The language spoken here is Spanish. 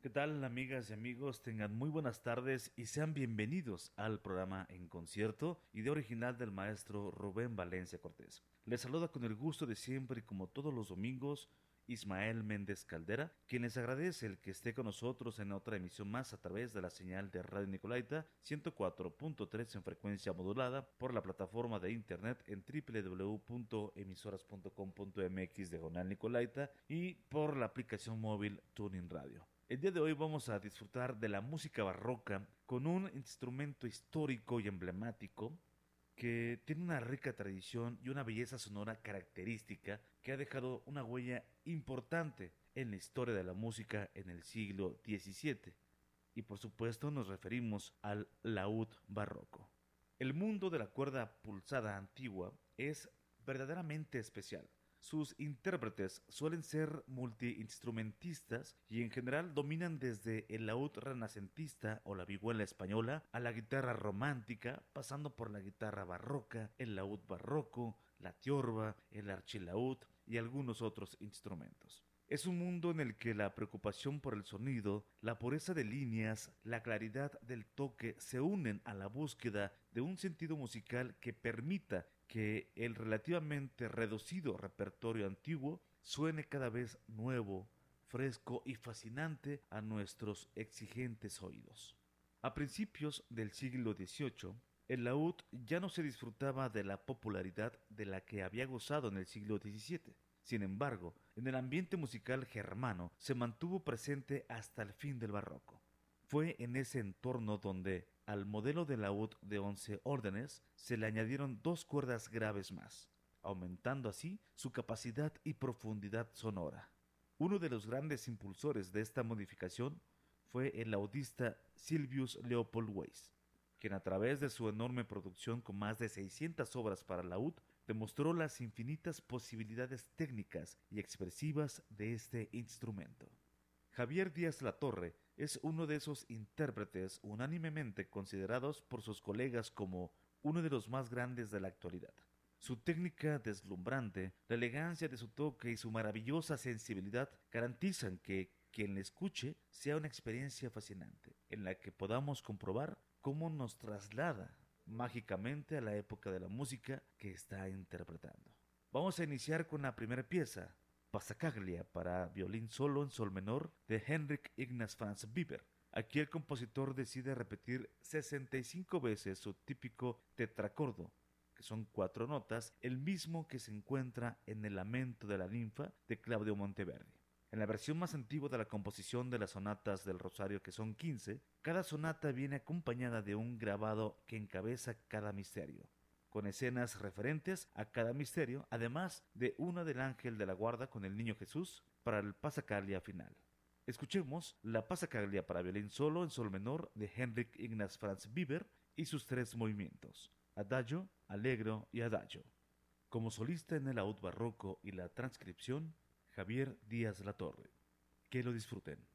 ¿Qué tal, amigas y amigos? Tengan muy buenas tardes y sean bienvenidos al programa En Concierto, idea original del maestro Rubén Valencia Cortés. Les saluda con el gusto de siempre y como todos los domingos, Ismael Méndez Caldera, quien les agradece el que esté con nosotros en otra emisión más a través de la señal de Radio Nicolaita 104.3 en frecuencia modulada por la plataforma de internet en www.emisoras.com.mx/Nicolaita y por la aplicación móvil Tuning Radio. El día de hoy vamos a disfrutar de la música barroca con un instrumento histórico y emblemático que tiene una rica tradición y una belleza sonora característica que ha dejado una huella importante en la historia de la música en el siglo XVII. Y por supuesto nos referimos al laúd barroco. El mundo de la cuerda pulsada antigua es verdaderamente especial. Sus intérpretes suelen ser multiinstrumentistas y en general dominan desde el laúd renacentista o la vihuela española a la guitarra romántica, pasando por la guitarra barroca, el laúd barroco, la tiorba, el archilaúd y algunos otros instrumentos. Es un mundo en el que la preocupación por el sonido, la pureza de líneas, la claridad del toque se unen a la búsqueda de un sentido musical que permita que el relativamente reducido repertorio antiguo suene cada vez nuevo, fresco y fascinante a nuestros exigentes oídos. A principios del siglo XVIII, el laúd ya no se disfrutaba de la popularidad de la que había gozado en el siglo XVII. Sin embargo, en el ambiente musical germano se mantuvo presente hasta el fin del barroco. Fue en ese entorno donde al modelo de laúd de 11 órdenes se le añadieron 2 cuerdas graves más, aumentando así su capacidad y profundidad sonora. Uno de los grandes impulsores de esta modificación fue el laudista Silvius Leopold Weiss, quien a través de su enorme producción con más de 600 obras para laúd demostró las infinitas posibilidades técnicas y expresivas de este instrumento. Javier Díaz Latorre es uno de esos intérpretes unánimemente considerados por sus colegas como uno de los más grandes de la actualidad. Su técnica deslumbrante, la elegancia de su toque y su maravillosa sensibilidad garantizan que quien le escuche sea una experiencia fascinante, en la que podamos comprobar cómo nos traslada mágicamente a la época de la música que está interpretando. Vamos a iniciar con la primera pieza, Passacaglia para violín solo en sol menor de Henrik Ignaz Franz Weber. Aquí el compositor decide repetir 65 veces su típico tetracordo, que son 4 notas, el mismo que se encuentra en el Lamento de la ninfa de Claudio Monteverdi. En la versión más antigua de la composición de las sonatas del Rosario, que son 15, cada sonata viene acompañada de un grabado que encabeza cada misterio, con escenas referentes a cada misterio, además de una del ángel de la guarda con el niño Jesús para el Passacaglia final. Escuchemos la Passacaglia para violín solo en sol menor de Henrik Ignaz Franz Weber y sus 3 movimientos, adagio, allegro y adagio. Como solista en el laúd barroco y la transcripción, Javier Díaz Latorre. Que lo disfruten.